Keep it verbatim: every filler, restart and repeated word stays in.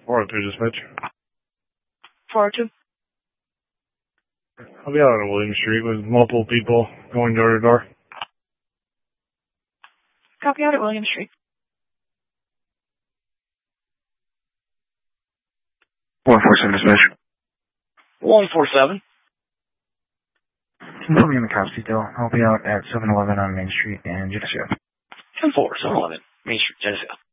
four oh two dispatch. four oh two. I'll be out on William Street with multiple people going door to door. Copy out at William Street. one four seven dispatch. one four seven. Can you put me in the cops detail? I'll be out at seven eleven on Main Street in Geneseo. ten four, seven eleven, Main Street, Geneseo.